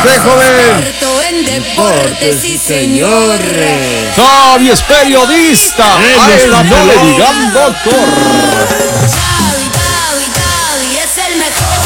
usted, joven? En deportes, sí, señores. Javi es periodista. A él no le digan doctor. Javi es el mejor.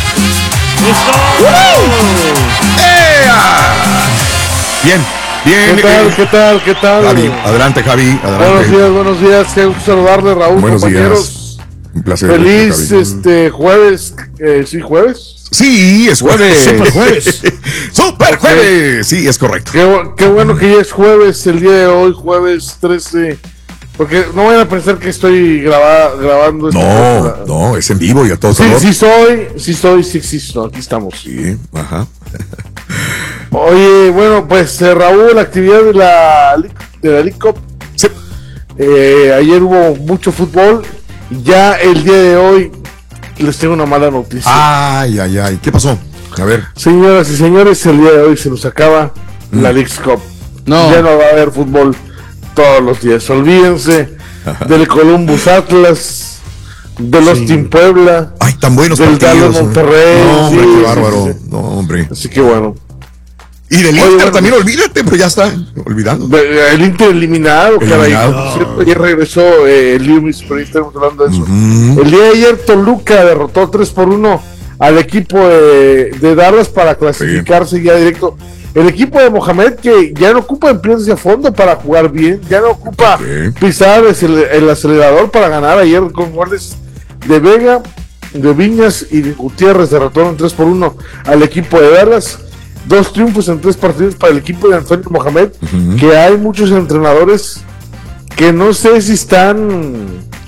Bien. ¿Qué tal? Javi, adelante, Javi. Adelante. Buenos días. Qué gusto saludarle, Raúl, Buenos compañeros. días. Un placer. Feliz Javi. jueves. ¿Sí, jueves? Sí, es jueves. Super jueves. Super jueves. Sí, es correcto. Qué bueno que ya es jueves el día de hoy, jueves 13. Porque no vayan a pensar que estoy grabando. No, es en vivo y a todos. Sí existo. Aquí estamos. Sí, ajá. Oye, bueno, pues Raúl, la actividad de la League Cup. Sí. Ayer hubo mucho fútbol. Ya el día de hoy les tengo una mala noticia. Ay. ¿Qué pasó? A ver. Señoras y señores, el día de hoy se nos acaba la League Cup. Ya no va a haber fútbol todos los días. Olvídense del Columbus Atlas, de los Team Puebla. Ay, tan buenos del partidos. Dallas Monterrey. No, hombre, qué bárbaro. Sí. No, hombre. Así que bueno. Y del Inter también, olvídate, pero ya está olvidando. El Inter eliminado, caray. Ya regresó Lewis, pero ahí estamos hablando de eso. El día de ayer Toluca derrotó 3-1 al equipo de Dallas para clasificarse ya directo. El equipo de Mohamed, que ya no ocupa empleos hacia fondo para jugar bien, ya no ocupa pisar el acelerador para ganar. Ayer con goles de Vega, de Viñas y de Gutiérrez derrotaron 3-1 al equipo de Dallas. 2 triunfos en 3 partidos para el equipo de Antonio Mohamed, que hay muchos entrenadores que no sé si están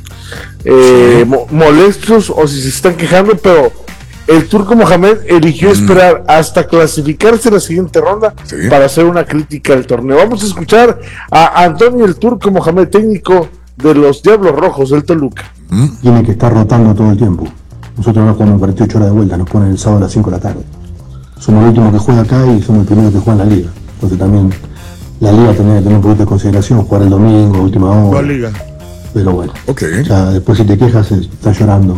molestos o si se están quejando, pero el turco Mohamed eligió esperar hasta clasificarse a la siguiente ronda para hacer una crítica al torneo. Vamos a escuchar a Antonio el turco Mohamed, técnico de los Diablos Rojos del Toluca. Tiene que estar rotando todo el tiempo. Nosotros nos jugamos 48 horas de vuelta, nos ponen el sábado a las 5 de la tarde. Somos el último que juega acá y somos el primero que juega en la liga. Entonces también la liga tendría que tener un poquito de consideración, jugar el domingo, última hora. La liga. Pero bueno, ya después si te quejas estás llorando.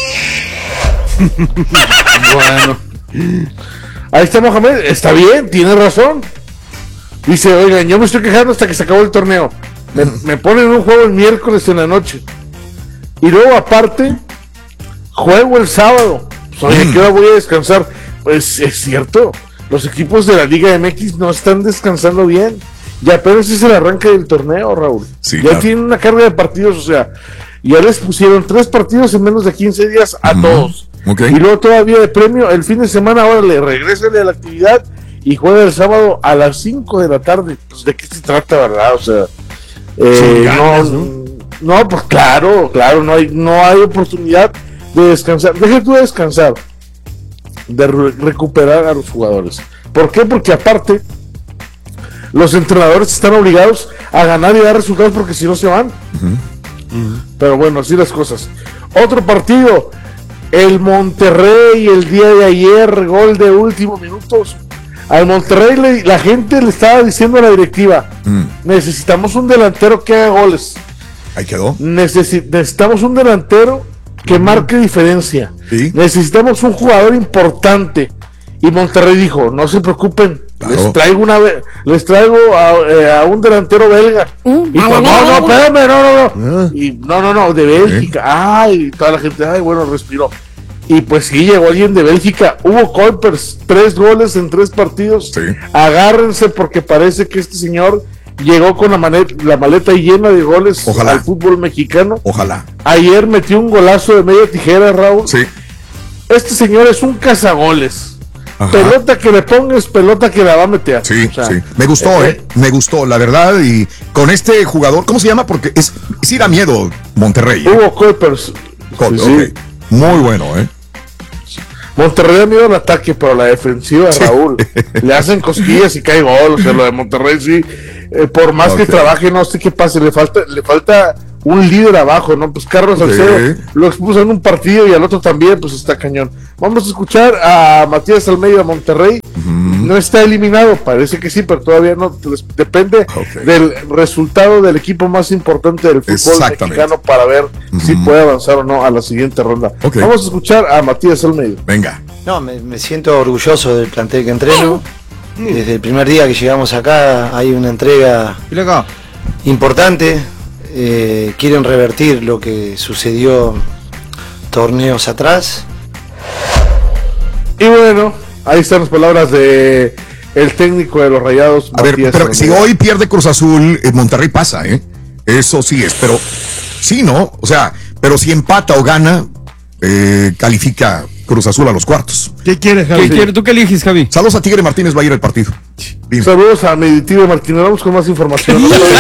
Bueno, ahí está Mohamed, está bien, tiene razón. Dice, oigan, yo me estoy quejando hasta que se acabó el torneo. Me ponen un juego el miércoles en la noche. Y luego aparte, juego el sábado. Pues, oye, ¿qué hora voy a descansar? Pues es cierto, los equipos de la Liga MX no están descansando bien. Y apenas es el arranque del torneo, Raúl. Sí, ya tienen una carga de partidos, o sea, ya les pusieron 3 partidos en menos de 15 días a todos. Y luego todavía de premio, el fin de semana, ahora le regresen a la actividad y juega el sábado a las 5 de la tarde. Pues, ¿de qué se trata, verdad? O sea, no, pues claro, no hay oportunidad de descansar. Deja tú de descansar, de recuperar a los jugadores. ¿Por qué? Porque aparte los entrenadores están obligados a ganar y dar resultados, porque si no se van. Pero bueno, así las cosas. Otro partido, el Monterrey, el día de ayer, gol de último minutos. Al Monterrey la gente le estaba diciendo a la directiva, necesitamos un delantero que haga goles. Ahí quedó. Necesitamos un delantero que marque diferencia. Necesitamos un jugador importante. Y Monterrey dijo, no se preocupen, les traigo a un delantero belga. Y no, de Bélgica. Y toda la gente, bueno, respiró. Y pues sí, llegó alguien de Bélgica. Hugo Kuipers, 3 goles en 3 partidos. Agárrense, porque parece que este señor llegó con la maleta llena de goles al fútbol mexicano. Ojalá. Ayer metió un golazo de media tijera, Raúl. Este señor es un cazagoles. Pelota que le pongas, pelota que la va a meter. Me gustó, me gustó, la verdad. Y con este jugador, ¿cómo se llama? Porque sí da miedo Monterrey. Hugo Kuipers. Muy bueno, Monterrey da miedo al ataque, pero la defensiva, Raúl, le hacen cosquillas y cae gol. O sea, lo de Monterrey por más que trabaje, no sé qué pase, le falta un líder abajo, ¿no? Pues Carlos Salcedo lo expuso en un partido y al otro también, pues está cañón. Vamos a escuchar a Matías Almeida, Monterrey. No está eliminado, parece que sí, pero todavía no. Depende del resultado del equipo más importante del fútbol mexicano para ver si puede avanzar o no a la siguiente ronda. Vamos a escuchar a Matías Almeida. Venga. No, me siento orgulloso del plantel que entreno. Desde el primer día que llegamos acá hay una entrega importante. Quieren revertir lo que sucedió torneos atrás. Y bueno, ahí están las palabras de el técnico de los Rayados. A ver, pero si hoy pierde Cruz Azul, Monterrey pasa, eso sí es, pero sí, ¿no? O sea, pero si empata o gana, califica Cruz Azul a los cuartos. ¿Qué quieres, Javi? ¿Tú qué eliges, Javi? Saludos a Tigre Martínez, va a ir al partido. Dime. Saludos a Meditivo Martínez, vamos con más información.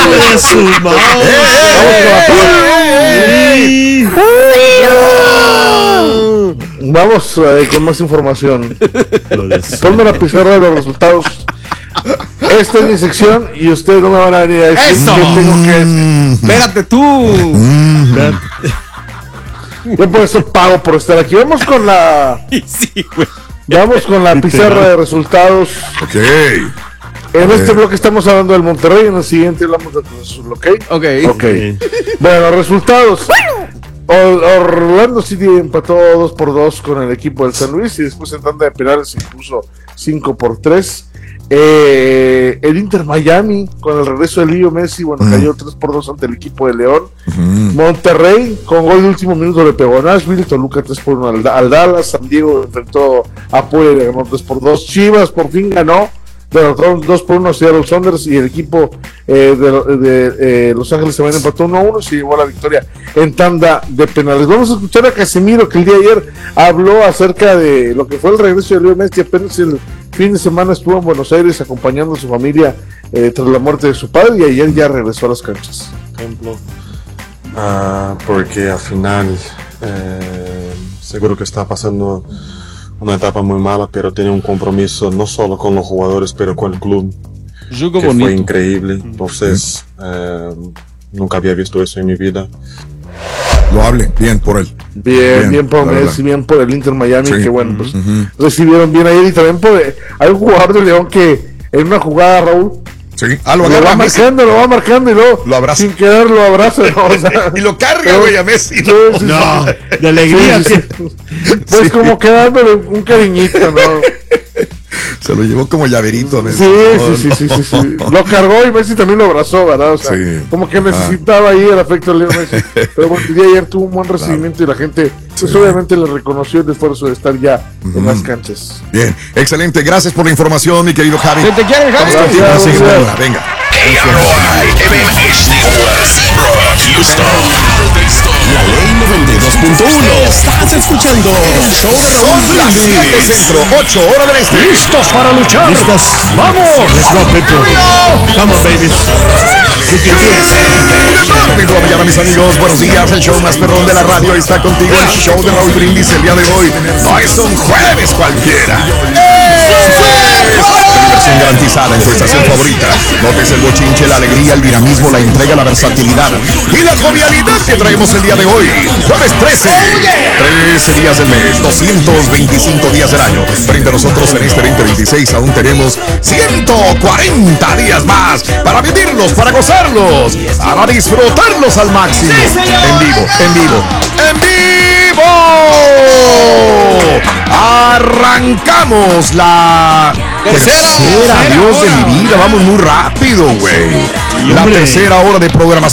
Vamos con más información. Ponme la pizarra de los resultados. Esta es mi sección y ustedes no me van a venir a decir ¡Eso! qué tengo que decir. Espérate tú. Yo por eso pago por estar aquí. Vamos con la pizarra de resultados. Ok. En este bloque estamos hablando del Monterrey, en el siguiente hablamos del Cruz Azul, ¿ok? Ok. Bueno, resultados. Orlando City empató 2-2 con el equipo del San Luis y después en tanda de penales se impuso 5-3. El Inter Miami con el regreso de Leo Messi, cayó 3-2 ante el equipo de León. Monterrey con gol de último minuto le pegó a Nashville. Toluca 3-1 al Dallas. San Diego enfrentó a Puebla y le ganó 3-2. Chivas por fin ganó, derrotaron 2-1 a Seattle Sounders y el equipo de Los Ángeles se empató 1-1 y se llevó la victoria en tanda de penales. Vamos a escuchar a Casemiro, que el día de ayer habló acerca de lo que fue el regreso de Leo Messi. Apenas el fin de semana estuvo en Buenos Aires acompañando a su familia tras la muerte de su padre y ayer ya regresó a las canchas. Porque al final seguro que está pasando una etapa muy mala, pero tiene un compromiso no solo con los jugadores, pero con el club, Jugo que bonito. fue increíble. Entonces, nunca había visto eso en mi vida. Lo hable, bien por él. Bien por Messi, bien por el Inter Miami, que bueno, pues recibieron bien ayer y también hay un jugador de León que en una jugada, Raúl, Sí, lo agarra Messi. lo va marcando y luego Lo abraza. sin querer lo abraza, ¿no? O sea, Y lo carga, güey, a Messi. sí, No, de alegría. sí. Pues como que dándole un cariñito, ¿no? Se lo llevó como llaverito a Messi. Sí. Lo cargó y Messi también lo abrazó, ¿verdad? O sea, Sí. como que necesitaba ahí el afecto de Leo Messi. Pero bueno, el día de ayer tuvo un buen recibimiento y la gente, pues obviamente le reconoció el esfuerzo de estar ya en las canchas. Bien, excelente. Gracias por la información, mi querido Javi. Se te quiere, Javi. Vamos contigo, Gracias, seguimos gracias. ahora, venga. La ley 92.1. Estás escuchando el show de Raúl Son las 7 Brindis. centro, 8 hora del este. ¿Listos para luchar? ¿Listos? ¡Vamos! Let's go, people. Come on, babies. Bienvenido a mañana, mis amigos. Buenos días. El show más perrón de la radio está contigo. El show de Raúl Brindis el día de hoy. No es un jueves cualquiera. Diversión garantizada en tu estación favorita. Notes el bochinche, la alegría, el dinamismo, la entrega, la versatilidad y la jovialidad que traemos el día de hoy. Jueves 13. 13 días del mes, 225 días del año. Frente a nosotros en este 2026 aún tenemos 140 días más para vivirlos, para gozarlos, para disfrutarlos al máximo. En vivo, en vivo, en vivo. Arrancamos la tercera, Dios de mi vida, vamos muy rápido, güey. La tercera hora de programación